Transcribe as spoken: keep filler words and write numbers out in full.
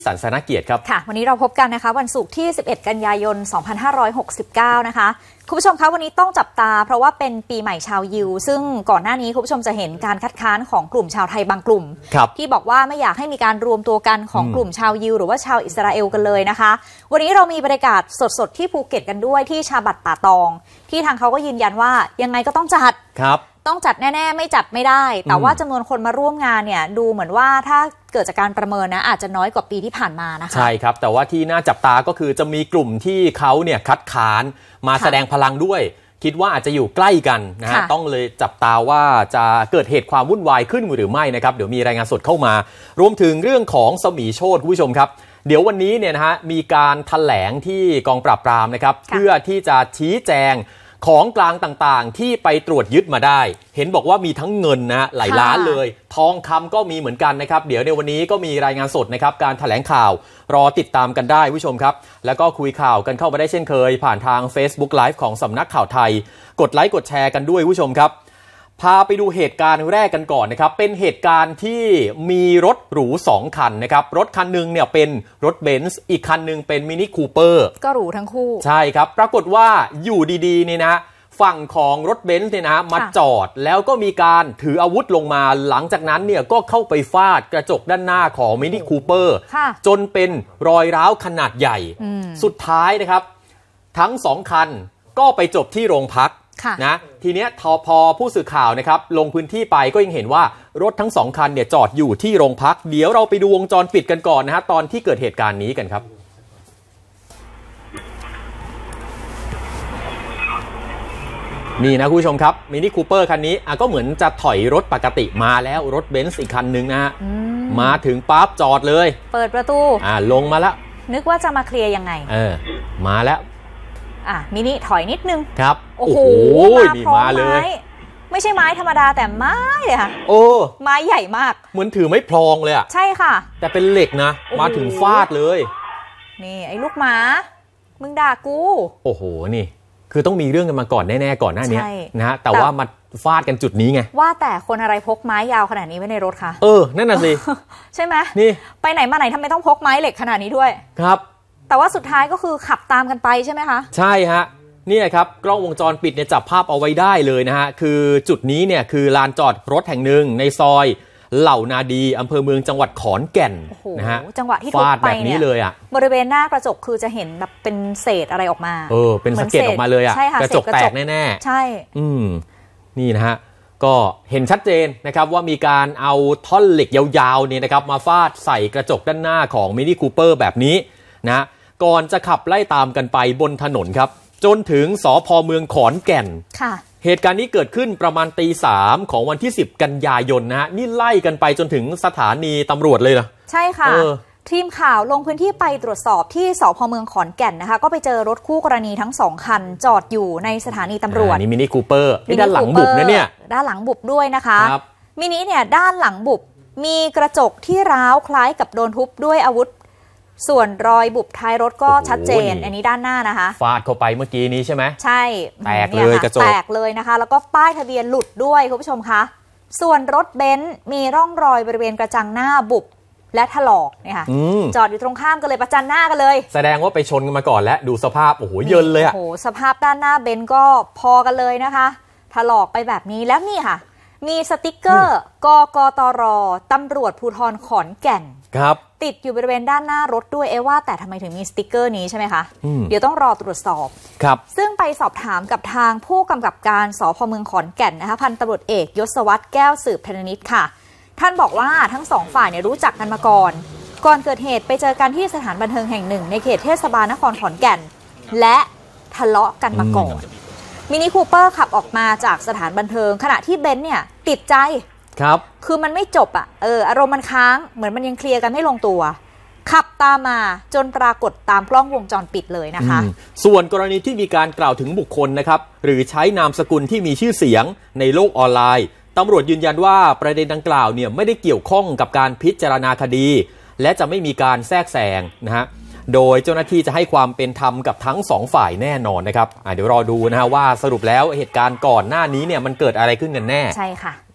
สันสนเกียรติครับค่ะวันนี้เราพบกันนะคะวันศุกร์ที่สิบเอ็ดกันยายนสองพันห้าร้อยหกสิบเก้านะคะคุณผู้ชมคะวันนี้ต้องจับตาเพราะว่าเป็นปีใหม่ชาวยิวซึ่งก่อนหน้านี้คุณผู้ชมจะเห็นการคัดค้านของกลุ่มชาวไทยบางกลุ่มที่บอกว่าไม่อยากให้มีการรวมตัวกันของกลุ่มชาวยิวหรือว่าชาวอิสราเอลกันเลยนะคะวันนี้เรามีบรรยากาศสดๆที่ภูเก็ตกันด้วยที่ชาบัดป่าตองที่ทางเขาก็ยืนยันว่ายังไงก็ต้องจัดครับต้องจัดแน่ๆไม่จัดไม่ได้แต่ว่าจำนวนคนมาร่วมงานเนี่ยดูเหมือนว่าถ้าเกิดจากการประเมินนะอาจจะน้อยกว่าปีที่ผ่านมานะคะใช่ครับแต่ว่าที่น่าจับตาก็คือจะมีกลุ่มที่เขาเนี่ยคัดค้านมาแสดงพลังด้วยคิดว่าอาจจะอยู่ใกล้กันนะฮะต้องเลยจับตาว่าจะเกิดเหตุความวุ่นวายขึ้นหรือไม่นะครับเดี๋ยวมีรายงานสดเข้ามารวมถึงเรื่องของสมีโชติผู้ชมครับเดี๋ยววันนี้เนี่ยนะฮะมีการแถลงที่กองปราบปรามนะครับเพื่อที่จะชี้แจงของกลางต่างๆที่ไปตรวจยึดมาได้เห็นบอกว่ามีทั้งเงินนะหลายล้านเลยทองคำก็มีเหมือนกันนะครับเดี๋ยวในวันนี้ก็มีรายงานสดนะครับการแถลงข่าวรอติดตามกันได้ผู้ชมครับแล้วก็คุยข่าวกันเข้ามาได้เช่นเคยผ่านทาง Facebook Live ของสำนักข่าวไทยกดไลค์กดแชร์กันด้วยผู้ชมครับพาไปดูเหตุการณ์แรกกันก่อนนะครับเป็นเหตุการณ์ที่มีรถหรูสองคันนะครับรถคันนึงเนี่ยเป็นรถเบนซ์อีกคันนึงเป็นมินิคูเปอร์ก็หรูทั้งคู่ใช่ครับปรากฏว่าอยู่ดีๆนี่นะฝั่งของรถเบนซ์เนี่ยนะมาจอดแล้วก็มีการถืออาวุธลงมาหลังจากนั้นเนี่ยก็เข้าไปฟาดกระจกด้านหน้าของมินิคูเปอร์จนเป็นรอยร้าวขนาดใหญ่สุดท้ายนะครับทั้งสองคันก็ไปจบที่โรงพักนะทีเนี้ยพอผู้สื่อข่าวนะครับลงพื้นที่ไปก็ยังเห็นว่ารถทั้งสองคันเนี่ยจอดอยู่ที่โรงพักเดี๋ยวเราไปดูวงจรปิดกันก่อนนะฮะตอนที่เกิดเหตุการณ์นี้กันครับนี่นะคุณผู้ชมครับมินิคูเปอร์คันนี้อ่ะก็เหมือนจะถอยรถปกติมาแล้วรถเบนซ์อีกคันนึงนะฮะมาถึงปั๊บจอดเลยเปิดประตูอ่าลงมาแล้วนึกว่าจะมาเคลียร์ยังไงเออมาแล้วอ่ะมินิถอยนิดนึงครับโอ้โหมาพร้อมไม้ไม่ใช่ไม้ธรรมดาแต่ไม้เลยค่ะโอ้ไม้ใหญ่มากเหมือนถือไม้พลองเลยอ่ะใช่ค่ะแต่เป็นเหล็กนะมาถึงฟาดเลยนี่ไอ้ลูกหมามึงด่ากูโอ้โหนี่คือต้องมีเรื่องกันมาก่อนแน่ๆก่อนหน้านี้นะฮะแต่ว่ามาฟาดกันจุดนี้ไงว่าแต่คนอะไรพกไม้ยาวขนาดนี้ไว้ในรถคะเออนั่นน่ะสิใช่ไหมนี่ไปไหนมาไหนทำไมต้องพกไม้เหล็กขนาดนี้ด้วยครับแต่ว่าสุดท้ายก็คือขับตามกันไปใช่ไหมคะใช่ฮะนี่ครับกล้องวงจรปิดเนี่ยจับภาพเอาไว้ได้เลยนะฮะคือจุดนี้เนี่ยคือลานจอดรถแห่งหนึ่งในซอยเหล่านาดีอำเภอเมืองจังหวัดขอนแก่นนะฮะจังหวะที่ทุบไปเนี่ยบริเวณหน้ากระจกคือจะเห็นแบบเป็นเศษอะไรออกมาเออเป็นสะเก็ดออกมาเลยอ่ะกระจกแตกแน่ๆใช่อืมนี่นะฮะก็เห็นชัดเจนนะครับว่ามีการเอาท่อนเหล็กยาวๆเนี่ยนะครับมาฟาดใส่กระจกด้านหน้าของมินิคูเปอร์แบบนี้นะก่อนจะขับไล่ตามกันไปบนถนนครับจนถึงสภ.เมืองขอนแก่นค่ะเหตุการณ์นี้เกิดขึ้นประมาณตีสามของวันที่สิบกันยายนนะฮะนี่ไล่กันไปจนถึงสถานีตำรวจเลยนะใช่ค่ะทีมข่าวลงพื้นที่ไปตรวจสอบที่สภ.เมืองขอนแก่นนะคะก็ไปเจอรถคู่กรณีทั้งสองคันจอดอยู่ในสถานีตำรวจนี่มินิคูเปอร์ที่ด้านหลังบุบนะเนี่ยด้านหลังบุบด้วยนะคะมินิเนี่ยด้านหลังบุบมีกระจกที่ร้าวคล้ายกับโดนทุบด้วยอาวุธส่วนรอยบุบท้ายรถก็ชัดเจนอันนี้ด้านหน้านะคะฟาดเข้าไปเมื่อกี้นี้ใช่ไหมใช่แตกเลยกระจกแตกเลยนะคะแล้วก็ป้ายทะเบียนหลุดด้วยคุณผู้ชมคะส่วนรถเบนซ์มีร่องรอยบริเวณกระจังหน้าบุบและถลอกเนี่ยค่ะจอดอยู่ตรงข้ามกันเลยประจันหน้ากันเลยแสดงว่าไปชนกันมาก่อนแล้วดูสภาพโอ้โหเยินเลยอะโอ้โหสภาพด้านหน้าเบนซ์ก็พอกันเลยนะคะถลอกไปแบบนี้แล้วนี่ค่ะมีสติ๊กเกอร์กกตรตำรวจภูธรขอนแก่นครับติดอยู่บริเวณด้านหน้ารถด้วยเอว่าแต่ทำไมถึงมีสติ๊กเกอร์นี้ใช่ไหมคะเดี๋ยวต้องรอตรวจสอบครับซึ่งไปสอบถามกับทางผู้กำกับการสภ.เมืองขอนแก่นนะคะพันตำรวจเอกยศวัฒน์แก้วสืบธนนิตค่ะท่านบอกว่าทั้งสองฝ่ายเนี่ยรู้จักกันมาก่อนก่อนเกิดเหตุไปเจอกันที่สถานบันเทิงแห่งหนึ่งในเขตเทศบาลนครขอนแก่นและทะเลาะกันมาก่อนมินิคูเปอร์ขับออกมาจากสถานบันเทิงขณะที่เบนซ์เนี่ยติดใจครับคือมันไม่จบอ่ะเอออารมณ์มันค้างเหมือนมันยังเคลียร์กันไม่ลงตัวขับตามมาจนปรากฏตามกล้องวงจรปิดเลยนะคะส่วนกรณีที่มีการกล่าวถึงบุคคลนะครับหรือใช้นามสกุลที่มีชื่อเสียงในโลกออนไลน์ตำรวจยืนยันว่าประเด็นดังกล่าวเนี่ยไม่ได้เกี่ยวข้องกับการพิจารณาคดีและจะไม่มีการแทรกแซงนะฮะโดยเจ้าหน้าที่จะให้ความเป็นธรรมกับทั้งสองฝ่ายแน่นอนนะครับเดี๋ยวรอดูนะฮะว่าสรุปแล้วเหตุการณ์ก่อนหน้านี้เนี่ยมันเกิดอะไรขึ้นกันแน่ใช่ค่ะ